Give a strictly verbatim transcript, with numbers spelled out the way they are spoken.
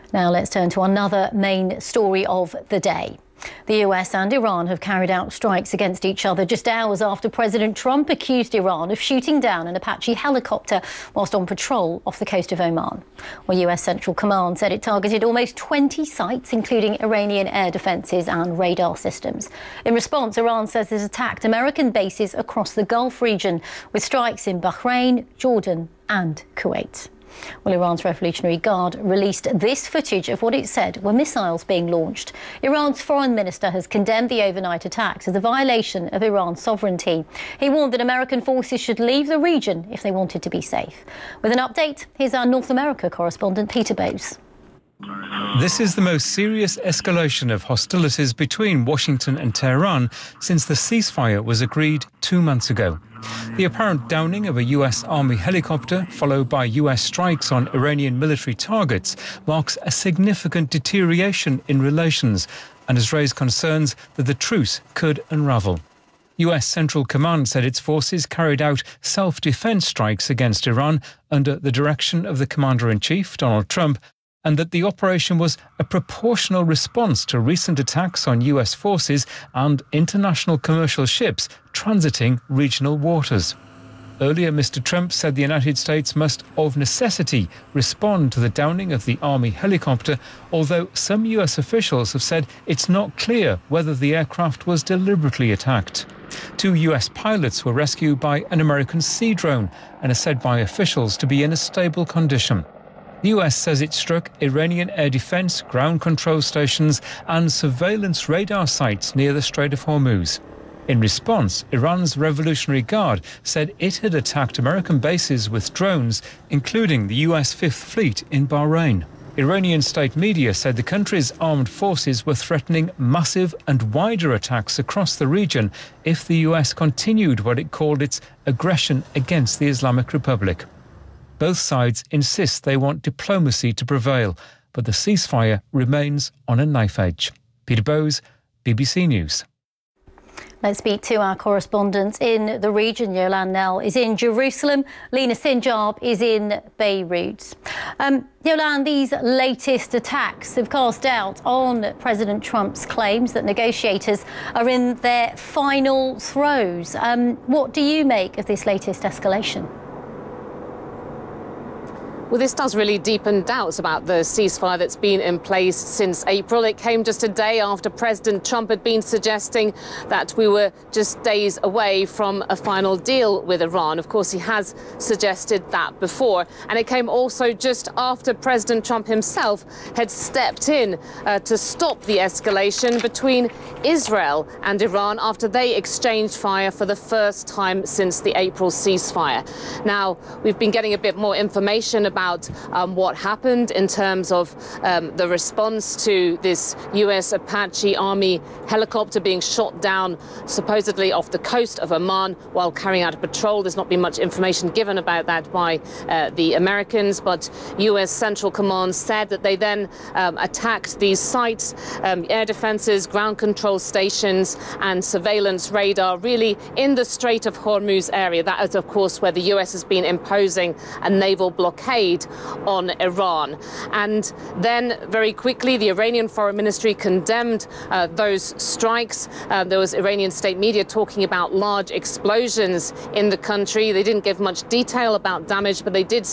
Now let's turn to another main story of the day. The U S and Iran have carried out strikes against each other just hours after President Trump accused Iran of shooting down an Apache helicopter whilst on patrol off the coast of Oman. Well, U S Central Command said it targeted almost twenty sites, including Iranian air defences and radar systems. In response, Iran says it attacked American bases across the Gulf region, with strikes in Bahrain, Jordan and Kuwait. Well, Iran's Revolutionary Guard released this footage of what it said were missiles being launched. Iran's foreign minister has condemned the overnight attacks as a violation of Iran's sovereignty. He warned that American forces should leave the region if they wanted to be safe. With an update, here's our North America correspondent, Peter Bowes. This is the most serious escalation of hostilities between Washington and Tehran since the ceasefire was agreed two months ago. The apparent downing of a U S Army helicopter, followed by U S strikes on Iranian military targets, marks a significant deterioration in relations and has raised concerns that the truce could unravel. U S Central Command said its forces carried out self-defense strikes against Iran under the direction of the Commander-in-Chief, Donald Trump, and that the operation was a proportional response to recent attacks on U S forces and international commercial ships transiting regional waters. Earlier, Mister Trump said the United States must, of necessity, respond to the downing of the Army helicopter, although some U S officials have said it's not clear whether the aircraft was deliberately attacked. Two U S pilots were rescued by an American Sea drone and are said by officials to be in a stable condition. The U S says it struck Iranian air defense, ground control stations and surveillance radar sites near the Strait of Hormuz. In response, Iran's Revolutionary Guard said it had attacked American bases with drones, including the U S Fifth Fleet in Bahrain. Iranian state media said the country's armed forces were threatening massive and wider attacks across the region if the U S continued what it called its aggression against the Islamic Republic. Both sides insist they want diplomacy to prevail, but the ceasefire remains on a knife edge. Peter Bowes, B B C News. Let's speak to our correspondent in the region. Yolande Knell is in Jerusalem. Lena Sinjar is in Beirut. Um, Yolande, these latest attacks have cast doubt on President Trump's claims that negotiators are in their final throes. Um, what do you make of this latest escalation? Well, this does really deepen doubts about the ceasefire that's been in place since April. It came just a day after President Trump had been suggesting that we were just days away from a final deal with Iran. Of course, he has suggested that before. And it came also just after President Trump himself had stepped in uh, to stop the escalation between Israel and Iran after they exchanged fire for the first time since the April ceasefire. Now, we've been getting a bit more information about about um, what happened in terms of um, the response to this U S Apache Army helicopter being shot down supposedly off the coast of Oman while carrying out a patrol. There's not been much information given about that by uh, the Americans, but U S Central Command said that they then um, attacked these sites, um, air defences, ground control stations and surveillance radar, really in the Strait of Hormuz area. That is, of course, where the U S has been imposing a naval blockade on Iran. And then very quickly, the Iranian Foreign Ministry condemned uh, those strikes. Uh, there was Iranian state media talking about large explosions in the country. They didn't give much detail about damage, but they did